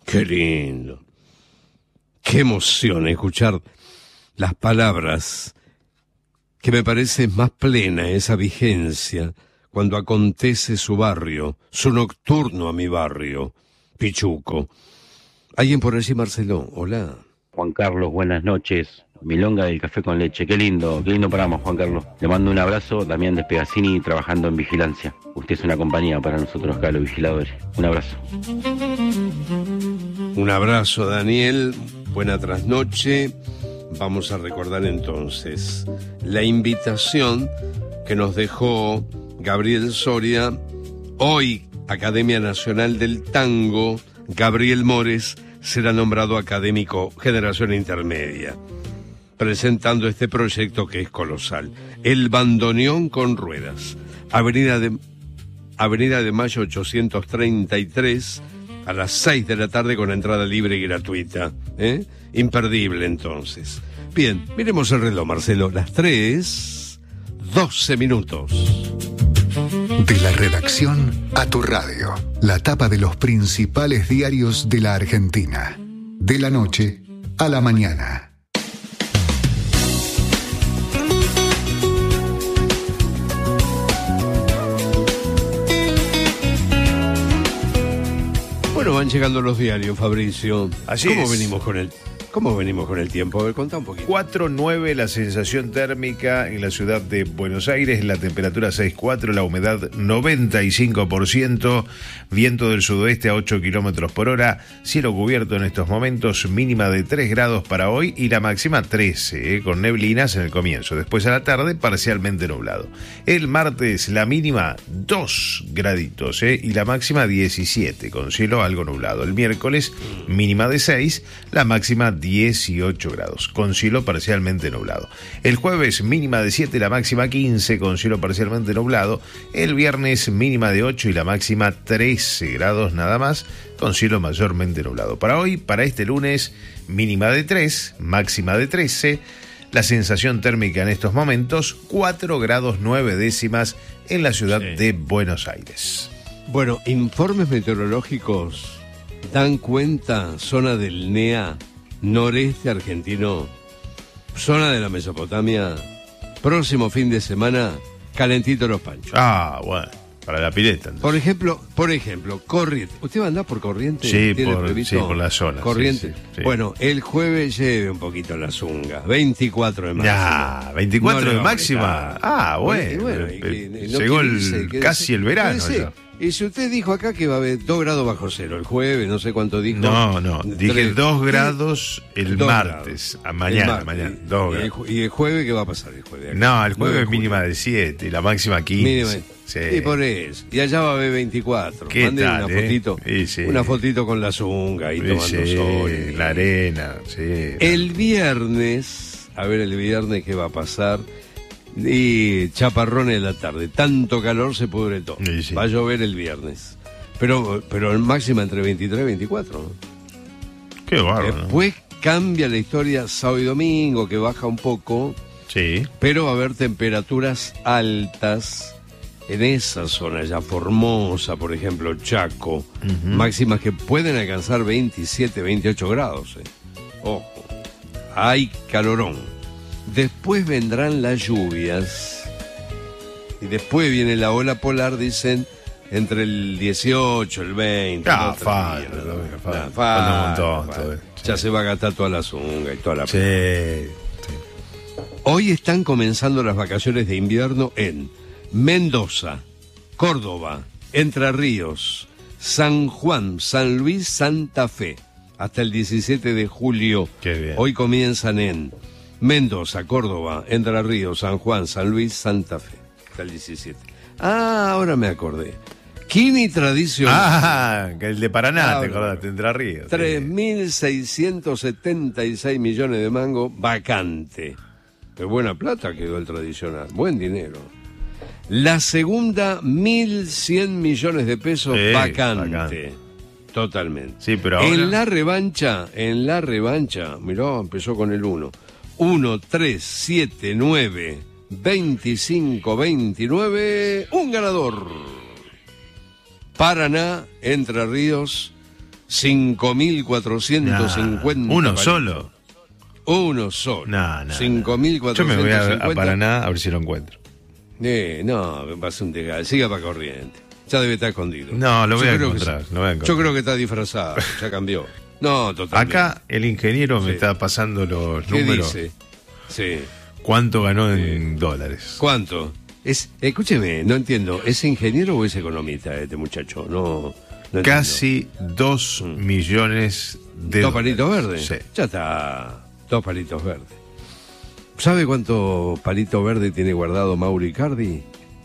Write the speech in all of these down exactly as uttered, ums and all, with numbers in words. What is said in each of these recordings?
Qué lindo. Qué emoción escuchar las palabras, que me parece más plena esa vigencia cuando acontece su barrio, su nocturno a mi barrio, Pichuco. ¿Alguien por allí, Marcelo? Hola. Juan Carlos, buenas noches. Milonga del café con leche. Qué lindo, qué lindo programa, Juan Carlos. Le mando un abrazo, Damián Despegacini, trabajando en vigilancia. Usted es una compañía para nosotros acá, los vigiladores. Un abrazo. Un abrazo, Daniel. Buena trasnoche. Vamos a recordar entonces la invitación que nos dejó Gabriel Soria. Hoy, Academia Nacional del Tango, Gabriel Mores será nombrado académico Generación Intermedia, presentando este proyecto que es colosal. El bandoneón con ruedas. Avenida de, Avenida de Mayo ochocientos treinta y tres, a las seis de la tarde con entrada libre y gratuita. ¿eh? Imperdible, entonces. Bien, miremos el reloj, Marcelo. Las tres, doce minutos. De la redacción a tu radio. La tapa de los principales diarios de la Argentina. De la noche a la mañana. Bueno, van llegando los diarios, Fabricio. Así ¿Cómo es. venimos con el, cómo venimos con el tiempo? A ver, contá un poquito. cuatro nueve la sensación térmica en la ciudad de Buenos Aires, la temperatura seis cuatro, la humedad noventa y cinco por ciento, viento del sudoeste a ocho kilómetros por hora, cielo cubierto en estos momentos, mínima de tres grados para hoy y la máxima trece, eh, con neblinas en el comienzo. Después a la tarde, parcialmente nublado. El martes, la mínima dos graditos eh, y la máxima diecisiete, con cielo algo nublado. El miércoles, mínima de seis, la máxima dieciocho grados, con cielo parcialmente nublado. El jueves, mínima de siete, la máxima quince, con cielo parcialmente nublado. El viernes, mínima de ocho y la máxima trece grados nada más, con cielo mayormente nublado. Para hoy, para este lunes, mínima de tres, máxima de trece. La sensación térmica en estos momentos, cuatro grados nueve décimas en la ciudad sí. de Buenos Aires. Bueno, informes meteorológicos dan cuenta, zona del N E A, noreste argentino, zona de la Mesopotamia, próximo fin de semana, calentito los panchos. Ah, bueno, para la pileta. Entonces. Por ejemplo, por ejemplo, Corrientes. ¿Usted va a andar por Corrientes? Sí, por, sí, por la zona. Corrientes. Sí, sí, sí. Bueno, el jueves lleve un poquito la zunga, veinticuatro de máxima. Ya, veinticuatro no de máxima. Ah, bueno. Y bueno y que, y no llegó el, dice, casi el verano ya. Y si usted dijo acá que va a haber dos grados bajo cero el jueves, no sé cuánto dijo. No, no, dije dos grados el dos martes, grados. a mañana, martes. mañana, dos ¿Y el, grados. ¿Y el jueves qué va a pasar el jueves? Acá? No, el jueves es mínima de siete y la máxima quince. Mínima. Sí. Y por eso. Y allá va a haber veinticuatro. ¿Qué Manden tal, una eh? fotito. Sí, sí. Una fotito con la zunga ahí sí, tomando sí, sol. La arena, sí. El viernes, a ver el viernes qué va a pasar. Y chaparrones de la tarde. Tanto calor se pudre todo. Sí, sí. Va a llover el viernes. Pero, pero el máximo entre veintitrés y veinticuatro. ¿no? Qué bárbaro. Después cambia la historia sábado y domingo, que baja un poco. Sí. Pero va a haber temperaturas altas en esa zona, ya Formosa, por ejemplo, Chaco. Uh-huh. Máximas que pueden alcanzar veintisiete, veintiocho grados. Eh. Ojo, hay calorón. Después vendrán las lluvias. Y después viene la ola polar, dicen... Entre el dieciocho, el veinte. Ah, falta, no, falta. No, falta, un montón. falta. Todo, ya sí. se va a gastar toda la zunga y toda la... Sí, sí. Hoy están comenzando las vacaciones de invierno en Mendoza, Córdoba, Entre Ríos, San Juan, San Luis, Santa Fe. Hasta el diecisiete de julio. Qué bien. Hoy comienzan en Mendoza, Córdoba, Entre Ríos, San Juan, San Luis, Santa Fe. Hasta el diecisiete. Ah, ahora me acordé. Quini tradicional. Ah, que el de Paraná, ah, te acordás, Entre Ríos. tres mil seiscientos setenta y seis millones de mango vacante. Qué buena plata quedó el tradicional. Buen dinero. La segunda, mil cien millones de pesos Sí, vacante. vacante. Totalmente. Sí, pero ahora... En la revancha, en la revancha, mirá, empezó con el uno. uno, tres, siete, nueve, veinticinco, veintinueve. Un ganador. Paraná, Entre Ríos, cinco mil cuatrocientos cincuenta. Nah, ¿Uno palitos. solo? Uno solo. No, no. cinco mil cuatrocientos cincuenta. Yo me voy a, a Paraná a ver si lo encuentro. Eh, no, me pasa un tegal. Siga para Corriente. Ya debe estar escondido. No, lo voy, Yo a creo encontrar, que, lo voy a encontrar. Yo creo que está disfrazado. Ya cambió. No, totalmente. Acá el ingeniero me Sí. está pasando los ¿Qué números. dice? Sí. ¿Cuánto ganó en dólares? ¿Cuánto? Es, escúcheme, no entiendo. ¿Es ingeniero o es economista este muchacho? No. no Casi dos Mm. millones de ¿Dos palitos verdes? Sí. Ya está. Dos palitos verdes. ¿Sabe cuánto palito verde tiene guardado Mauro Icardi?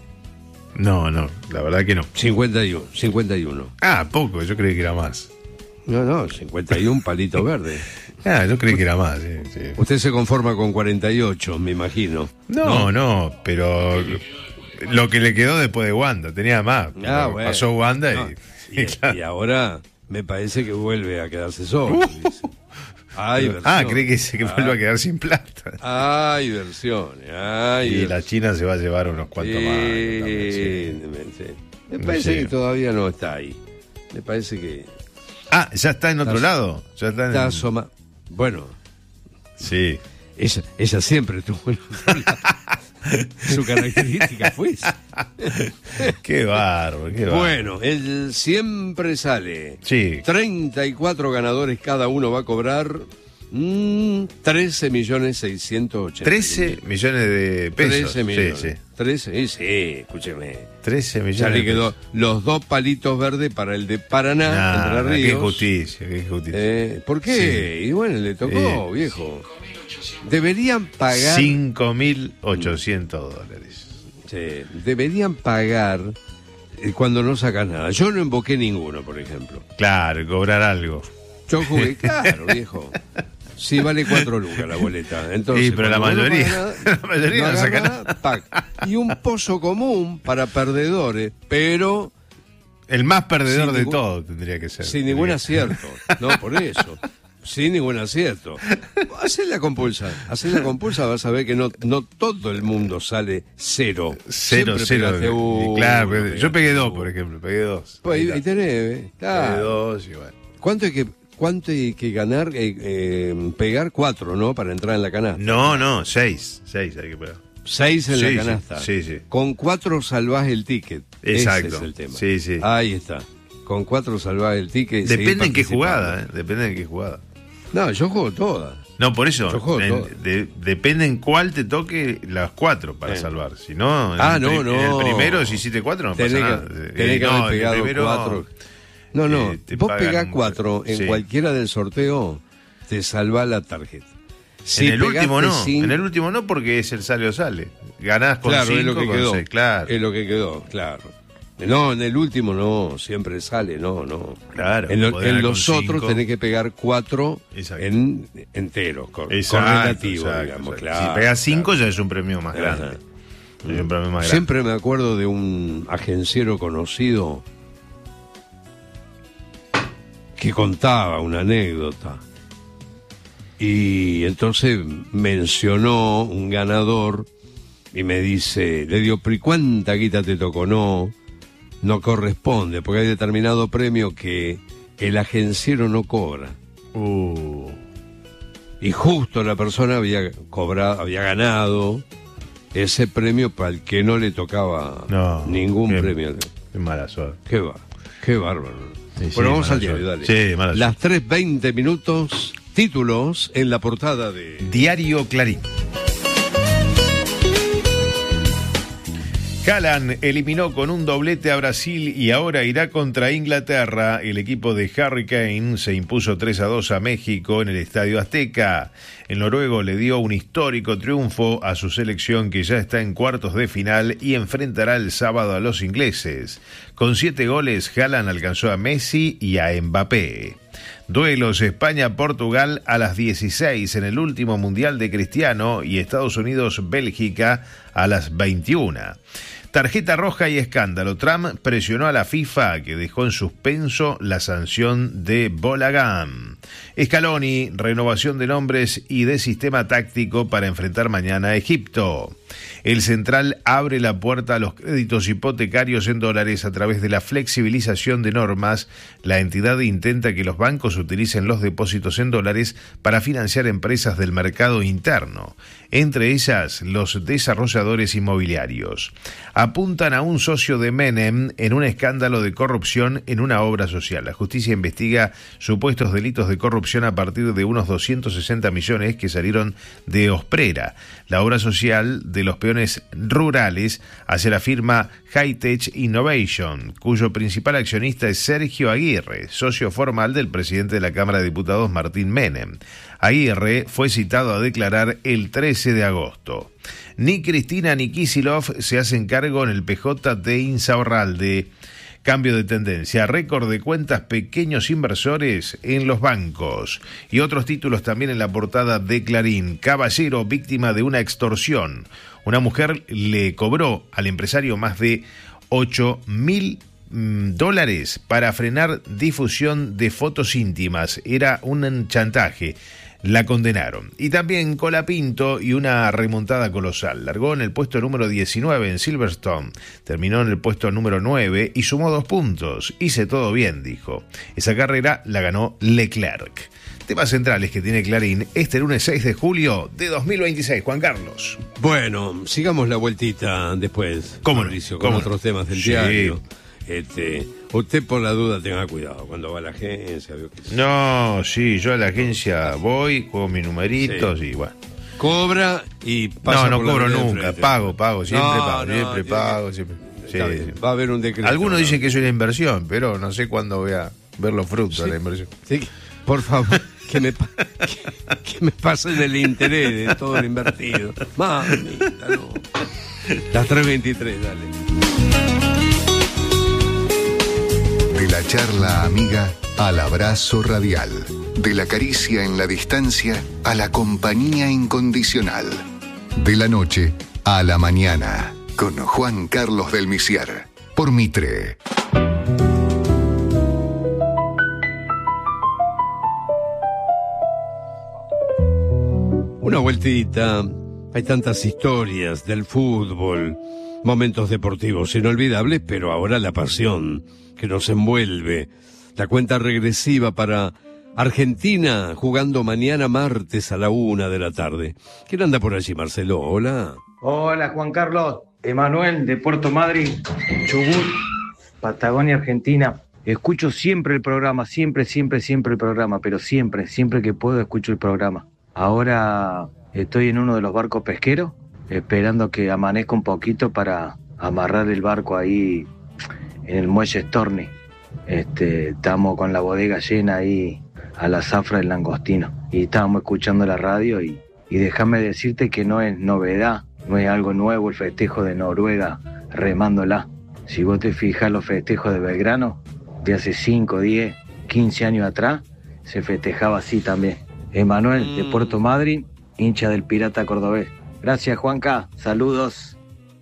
No, no, la verdad que no. cincuenta y uno. cincuenta y uno. Ah, poco, yo creí que era más. No, no, cincuenta y uno palitos verdes. Ah, yo creí que era más. Sí, sí. Usted se conforma con cuarenta y ocho, me imagino. No, no, pero lo que le quedó después de Wanda, tenía más. Ah, Pero bueno. Pasó Wanda No, y... y, claro. y ahora me parece que vuelve a quedarse solo. dice. Hay ah, versiones. cree que se que vuelve a quedar sin plata. Hay versiones. Hay Y versiones. la China se va a llevar unos cuantos Sí, más. también, sí. sí. Me No parece sé. que todavía no está ahí. Me parece que Ah, ya está en otro Está- lado. Ya está en... está asoma. Bueno, Sí. ella, ella siempre tuvo el otro lado. Su característica fue esa. Qué bárbaro, qué bárbaro. Bueno, él siempre sale. Sí. treinta y cuatro ganadores, cada uno va a cobrar mm, trece millones seiscientos ochenta. trece millones de pesos. trece millones. Sí, sí. trece, sí, escúcheme. trece millones Ya le de quedó pesos. los dos palitos verdes para el de Paraná, Nah, Entre qué Ríos. justicia, qué justicia. Eh, ¿Por qué? Y bueno, le tocó, Sí. viejo. Deberían pagar. cinco mil ochocientos dólares. Sí, deberían pagar eh, cuando no sacas nada. Yo no invoqué ninguno, por ejemplo. Claro, cobrar algo. Yo jugué, claro, viejo. Sí, vale cuatro lucas la boleta. Entonces, Sí, pero la cuando uno mayoría- paga, la mayoría no saca agarra, nada. paga. Y un pozo común para perdedores, pero El más perdedor Sin de ningún- todo tendría que ser. sin ningún Tendría- acierto. No, por eso. Sin ningún acierto. Hacé la compulsa. Hacé la compulsa, vas a ver que no, no todo el mundo sale cero. Cero, Siempre cero. pegaste uno, Claro, pero yo pegaste pegué dos, uno. por ejemplo. Pegué dos. Pues ahí, Ahí ahí está. tenés, ¿eh? Claro. Pegué dos y bueno. ¿Cuánto hay que, cuánto hay que ganar? Eh, eh, pegar cuatro, ¿no? Para entrar en la canasta. No, no, seis. Seis hay que pegar. Seis en Sí, la sí, canasta. sí, sí. Con cuatro salvás el ticket. Exacto. Ese es el tema. Sí, sí. Ahí está. Con cuatro salvás el ticket. y seguís Depende en qué participando. jugada, ¿eh? Depende en qué jugada. No, yo juego todas. No, por eso. Yo juego en- todo. de- depende en cuál te toque las cuatro para Eh. salvar. Si no, en Ah, el no, pri- no. En el primero, si hiciste cuatro, no Tenés pasa que, nada. tenés Eh, que no, haber en el pegado primero, cuatro. No, no. eh, te Vos pagan pegás un- cuatro en sí. cualquiera del sorteo, te salva la tarjeta. Si en el último pegaste no. cinco- En el último no, porque es el sale o sale. Ganás con claro, cinco, es lo que con quedó. seis, claro. Es lo que quedó, claro. No, en el último no, siempre sale, no, no. Claro, En, lo- podés en ganar los con otros cinco. tenés que pegar cuatro Exacto. en enteros, cor- Exacto, correlativo, exacto, digamos, exacto. claro. Si pegas cinco claro. ya es un premio más grande. Ajá. Es un premio más grande. Siempre me acuerdo de un agenciero conocido que contaba una anécdota. Y entonces mencionó un ganador y me dice, le digo, ¿pero y cuánta guita te tocó? No, no corresponde, porque hay determinado premio que el agenciero no cobra. Uh, Y justo la persona había cobrado, había ganado ese premio para el que no le tocaba No, ningún qué- premio. qué mala suerte. Qué va, qué bárbaro. Sí, sí, bueno, vamos mala al diario, suerte. dale. Sí, mala Las tres veinte minutos, títulos en la portada de... Diario Clarín. Haaland eliminó con un doblete a Brasil y ahora irá contra Inglaterra. El equipo de Harry Kane se impuso tres a dos a México en el Estadio Azteca. El noruego le dio un histórico triunfo a su selección, que ya está en cuartos de final y enfrentará el sábado a los ingleses. Con siete goles, Haaland alcanzó a Messi y a Mbappé. Duelos España-Portugal a las dieciséis en el último Mundial de Cristiano, y Estados Unidos-Bélgica a las veintiuna. Tarjeta roja y escándalo. Trump presionó a la FIFA, que dejó en suspenso la sanción de Bolagam. Scaloni, renovación de nombres y de sistema táctico para enfrentar mañana a Egipto. El central abre la puerta a los créditos hipotecarios en dólares a través de la flexibilización de normas. La entidad intenta que los bancos utilicen los depósitos en dólares para financiar empresas del mercado interno, entre ellas los desarrolladores inmobiliarios. Apuntan a un socio de Menem en un escándalo de corrupción en una obra social. La justicia investiga supuestos delitos de corrupción a partir de unos doscientos sesenta millones que salieron de Osprera, la obra social de los peones rurales, hacia la firma Hightech Innovation, cuyo principal accionista es Sergio Aguirre, socio formal del presidente de la Cámara de Diputados, Martín Menem. Aguirre fue citado a declarar el trece de agosto. Ni Cristina ni Kicillof se hacen cargo en el P J de Insaurralde. Cambio de tendencia, récord de cuentas pequeños inversores en los bancos. Y otros títulos también en la portada de Clarín. Caballero víctima de una extorsión. Una mujer le cobró al empresario más de ocho mil dólares para frenar difusión de fotos íntimas. Era un chantaje. La condenaron. Y también Colapinto y una remontada colosal. Largó en el puesto número diecinueve en Silverstone, terminó en el puesto número nueve y sumó dos puntos. Hice todo bien, dijo. Esa carrera la ganó Leclerc. Temas centrales que tiene Clarín este lunes seis de julio de dos mil veintiséis. Juan Carlos. Bueno, sigamos la vueltita después, ¿Cómo Mauricio, no? con ¿Cómo otros no? temas del Sí. diario. Este, usted por la duda tenga cuidado cuando va a la agencia. Veo que No, sí, yo a la agencia voy, juego mis numeritos Sí. y bueno. cobra y pasa No, no por la cobro vereda de nunca, frente. pago, pago, siempre No, pago, no, siempre tiene pago, que- siempre. Está Sí, bien, sí. va a haber un decreto. Algunos ¿no? dicen que es una inversión, pero no sé cuándo voy a ver los frutos Sí. de la inversión. Sí, por favor, que me, pa- que, que me pasen el interés de todo lo invertido. Mamita, no. Las tres veintitrés, dale. De la charla amiga al abrazo radial. De la caricia en la distancia a la compañía incondicional. De la noche a la mañana. Con Juan Carlos del Misier. Por Mitre. Una vueltita. Hay tantas historias del fútbol, momentos deportivos inolvidables, pero ahora la pasión que nos envuelve. La cuenta regresiva para Argentina jugando mañana martes a la una de la tarde. ¿Quién anda por allí, Marcelo? Hola. Hola Juan Carlos, Emanuel de Puerto Madryn, Chubut, Patagonia, Argentina. Escucho siempre el programa, siempre, siempre, siempre el programa, pero siempre, siempre que puedo escucho el programa. Ahora estoy en uno de los barcos pesqueros, esperando que amanezca un poquito para amarrar el barco ahí en el muelle Storni. Este, estamos con la bodega llena ahí a la zafra del langostino y estábamos escuchando la radio y, y déjame decirte que no es novedad, no es algo nuevo el festejo de Noruega remándola. Si vos te fijas los festejos de Belgrano de hace cinco, diez, quince años atrás, se festejaba así también. Emanuel de Puerto Madryn, hincha del Pirata Cordobés. Gracias Juanca, saludos.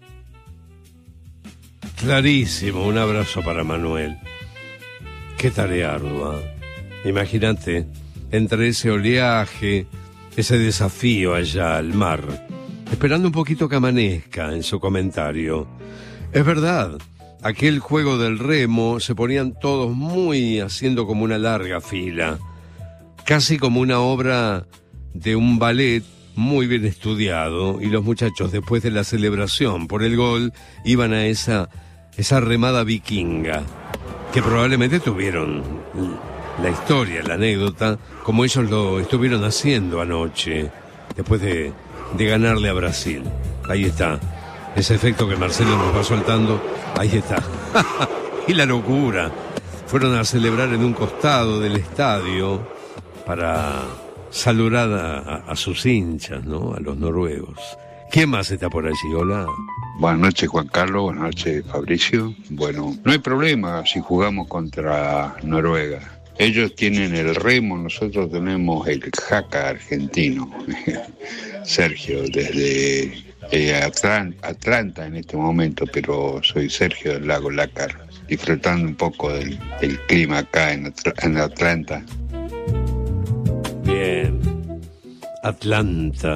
Clarísimo, un abrazo para Manuel. Qué tarea ardua. Imagínate, entre ese oleaje, ese desafío allá al mar, esperando un poquito que amanezca en su comentario. Es verdad, aquel juego del remo se ponían todos muy haciendo como una larga fila, casi como una obra de un ballet muy bien estudiado, y los muchachos después de la celebración por el gol iban a esa, esa remada vikinga, que probablemente tuvieron la historia, la anécdota, como ellos lo estuvieron haciendo anoche, después de, de ganarle a Brasil. Ahí está, ese efecto que Marcelo nos va soltando, ahí está. Y la locura, fueron a celebrar en un costado del estadio para saludar a, a, a sus hinchas, ¿no? A los noruegos. ¿Quién más está por allí? Hola. Buenas noches, Juan Carlos. Buenas noches, Fabricio. Bueno, no hay problema si jugamos contra Noruega. Ellos tienen el remo, nosotros tenemos el jaca argentino. Sergio, desde eh, Atlant- Atlanta en este momento, pero soy Sergio del Lago Lácar, disfrutando un poco del, del clima acá en, Atl- en Atlanta. Bien. Atlanta.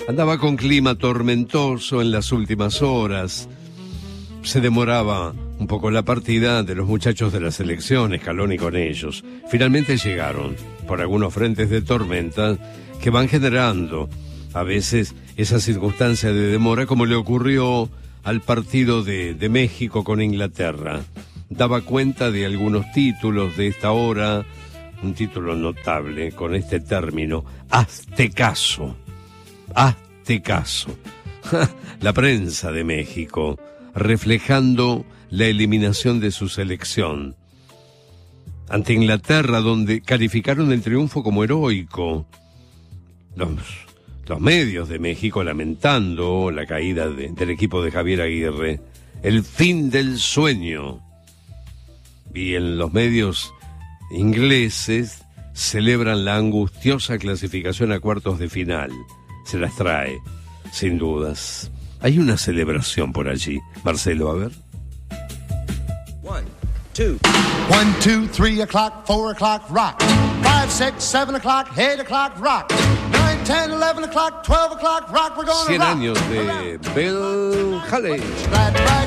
Andaba con clima tormentoso en las últimas horas. Se demoraba un poco la partida de los muchachos de la selección, Scaloni con ellos. Finalmente llegaron por algunos frentes de tormenta que van generando a veces esa circunstancia de demora, como le ocurrió al partido de, de México con Inglaterra. Daba cuenta de algunos títulos de esta hora, un título notable con este término, hazte caso, hazte caso. La prensa de México, reflejando la eliminación de su selección ante Inglaterra, donde calificaron el triunfo como heroico. Los, los medios de México lamentando la caída de, del equipo de Javier Aguirre, el fin del sueño. Y en los medios ingleses celebran la angustiosa clasificación a cuartos de final. Se las trae, sin dudas. Hay una celebración por allí. Marcelo, a ver. One, two. One, two, three o'clock, four o'clock, rock. Five, six, seven o'clock, eight o'clock, rock. Nine, ten, eleven o'clock, twelve o'clock, rock. We're gonna Cien rock. años de Bill Haley. Glad